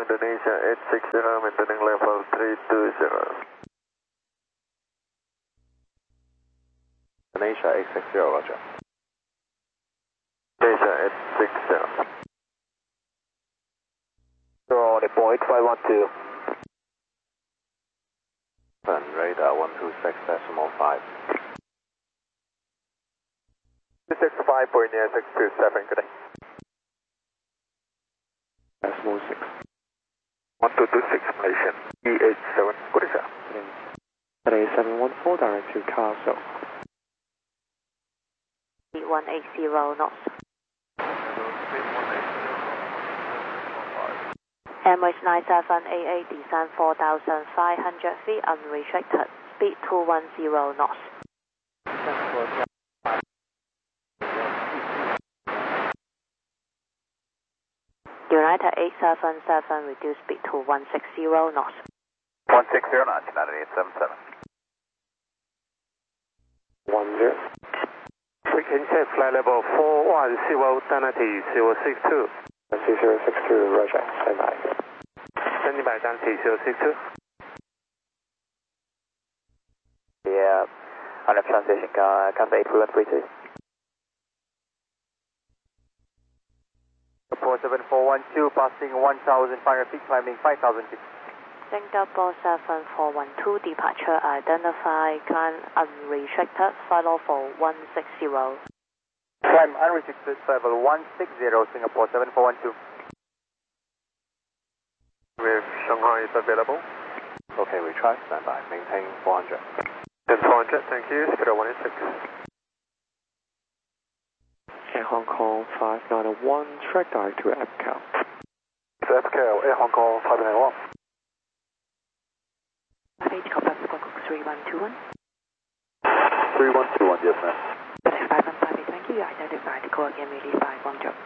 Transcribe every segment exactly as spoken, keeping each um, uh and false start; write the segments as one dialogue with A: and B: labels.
A: Indonesia eight six zero, maintaining level three two zero.
B: Indonesia eight six zero, roger.
A: Indonesia eight six zero.
C: On the point eight five one two.
B: Radar one two six decimal five.
A: six five point near six two seven, good day.
B: Decimal six.
A: one two two six, Malaysian E eight seven, good day, sir.
B: Today seven one four, direct to Castle.
D: one eight zero knots. Emirates nine seven eight eight, descend four thousand five hundred feet, unrestricted, speed two one zero knots. United eight seven seven, reduce speed to one six zero knots.
A: one six zero knots, United eight seven seven.
B: one zero.
C: Frequency flight level four one zero, Danity zero six two.
B: zero six two, roger, stand by.
C: Standing by, Danity zero six two.
E: Yeah, on the transition, uh, cancel eight three one three two. four seven four one two, passing one thousand five hundred feet, climbing five thousand feet.
D: Singapore seven four one two, departure identified, climb unrestricted, follow for one six zero.
E: Climb unrestricted, level one six zero, Singapore seven four one two.
A: With Shanghai is available.
B: Okay, we try, stand by, maintain four hundred.
A: Then four hundred, thank you, speed one eight six.
B: Air Hong Kong five nine one, track direct to F C A L.
A: It's F C A L, Air Hong Kong five nine one.
D: Page copy three one two one.
A: three one two one, yes ma'am.
D: five one five eight, thank you. You identified the call again, release five one zero.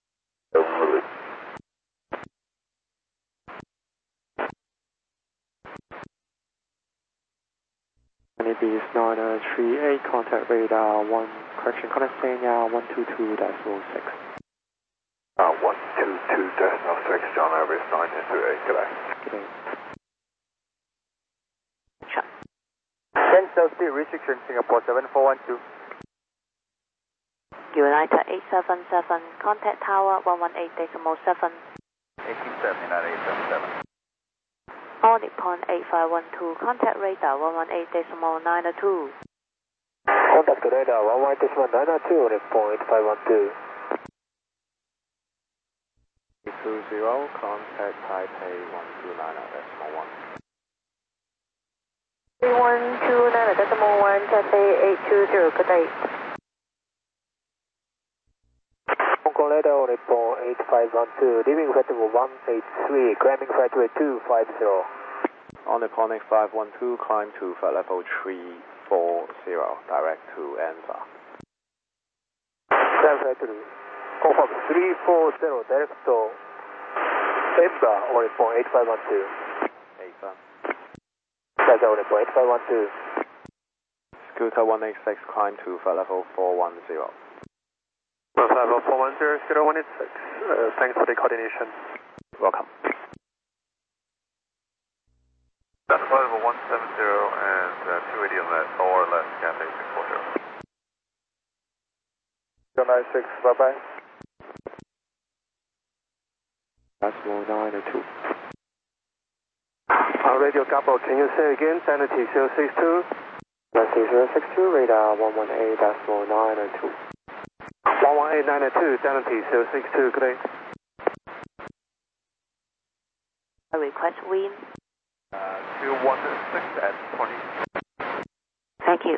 B: N A B is nine three eight, contact radar one, correction, contact Sanya one two two decimal six.
A: Uh, one two two decimal six, John Average nine three eight, good day.
B: Good day.
E: Cancel speed restriction, Singapore seven four one two.
D: United eight seven seven, contact tower one one eight decimal seven.
A: eighteen seven, United eight seven seven.
D: All Nippon eight five one two, contact radar one one eight decimal nine two.
C: Contact radar one one eight decimal nine two on the point eight five one two.
B: two zero, contact Taipei one two nine decimal one.
D: three one two nine decimal one, Taipei eight two zero, good day.
C: Hong Kong radar on the point eight five one two, leaving flight level one eight three, climbing flight level two five zero.
B: On the Connect five one two, climb to flight level three four zero, direct to A N Z A.
C: Climb flight level confirm three four zero, direct to A N Z A on the point eight five one two.
B: eight seven.
C: That's on the point eight five one two.
B: Scooter one eight six, climb to flight level four one zero.
A: Flight level four one zero, Scooter one eight six, uh, thanks for the coordination.
B: Welcome.
A: That's flight level one seven zero and uh, two eighty left, or left, Cathay six four zero. zero nine six, bye bye.
B: Decimal nine two.
C: Uh, radio Gabo, can you say again, Sanity zero six two?
B: Sanity zero six two, radar one one eight decimal nine two.
C: one one eight nine two, Sanity zero six two, good day.
D: I request wind.
A: Uh, two one six at twenty.
D: Thank you.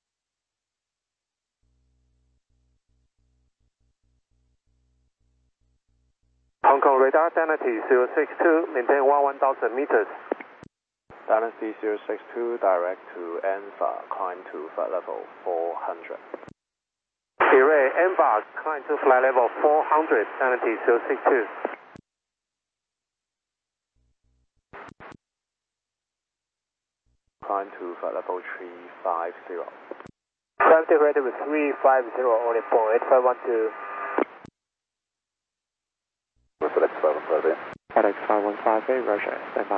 C: Hong Kong radar, Sanity zero six two, maintain one thousand meters.
B: Dynasty zero six two, direct to A N Z A, climb to flight level four hundred.
C: Array, A N Z A, climb to flight level four hundred, Sanity zero six two.
B: Climb to flight level three five zero.
C: Climb to flight level three five zero, only point eight five one two.
A: Select seven thirty.
B: FedEx five one five eight, Roger, stand by.